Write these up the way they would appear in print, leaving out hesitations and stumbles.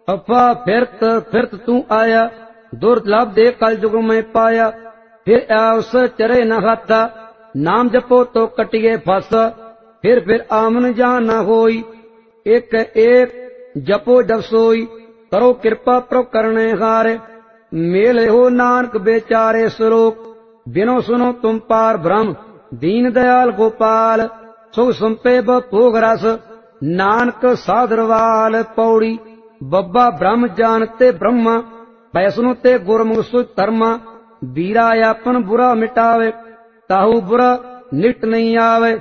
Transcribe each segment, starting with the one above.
अफा फिरत फिरत तू आया, दुर्लभ दे कल जुग में पाया। फिर आउस चरे न हाथा, नाम जपो तो कटिए फस। फिर आमन जान न होई, एक एक जपो जब सोई। करो कृपा प्रभ करने हारे, मेल हो नानक बेचारे श्लोक। बिनो सुनो तुम पार ब्रह्म, दीन दयाल गोपाल। सुख संपे भोग रस, नानक साधरवाल। पौड़ी बब्बा ब्रह्म जानते ब्रह्मा, वैष्णो ते गुरमुख सुच धर्मा। बीरा आपन बुरा मिटावे, ताहू बुरा निट नहीं आवे।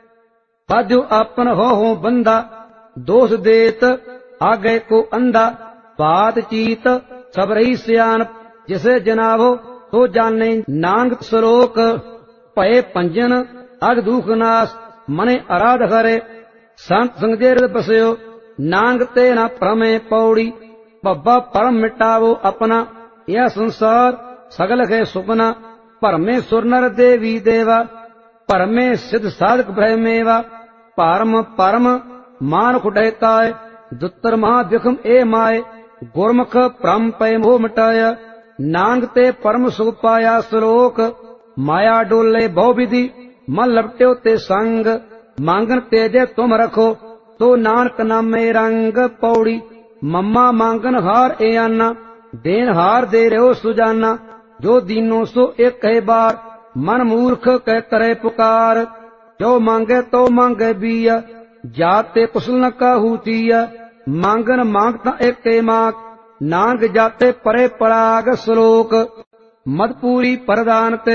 बाध्यु आपन हो बंदा, दोष देत आगे को अंधा। बातचीत सब रही सियान, जिसे जनावो तो जाने नानक श्लोक। भय पंजन अग दुख नाश, मने आराध करे। संत संगेर बसयो, नांग ते न भ्रमे। पौड़ी बब्बा परम मिटावो अपना, यह संसार सगल है सुपना। भरमे सुर नर देवी देवा, भरमे सिद्ध साधक भयमेवा। परम परम मान खुटैताय, दुत्तर महाविखम ए माए। गुरमुख भ्रम पय मोह मिटाया, नांग ते परम सुख पाया। श्लोक माया डोले बहु विधि, मन लपट्यो ते संग। मांगन तेजे तुम रखो, तो नानक नामे रंग। पौड़ी मम्मा मांगन हार ए आना, देन हार दे रहो सुजाना। जो दीनो सो एक है बार, मन मूर्ख कह करे पुकार। जो मांगे तो मांगे बिया, जाते कुशल न कहूतिया। मांगन मांगता एक मांग, नांग जाते परे पराग। श्लोक मदपूरी परदान ते,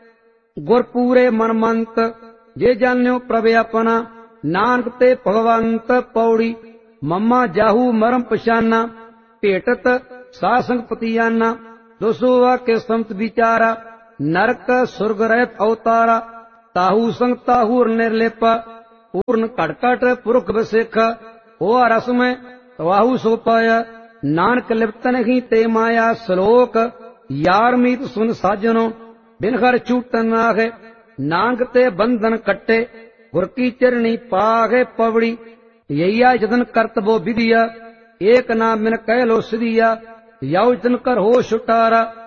गुरपूरे मनमंत। जे जान्यो प्रभु अपना, नानक ते भगवंत। पौड़ी मम्मा जाहू मरम पशाना, भेटत सासंग पतियाना। दोसोवा के संत विचारा, नरक सुर्ग रहत अवतारा। ताहू संग ताहूर निर्लेपा, पूर्ण कटकट पुरख बसेख। ओ रस में वाहू सो पाया, नानक लिप्तन ही ते माया। श्लोक यार मीत सुन साजनो, बिन घर छूटन नागे। नांग ते बंधन कट्टे, गुर की चरणी पागे। पवड़ी यैया जतन करत वो विधिया, एक नाम बिन कह लो सिधिया। याउ जतन कर हो छुटारा,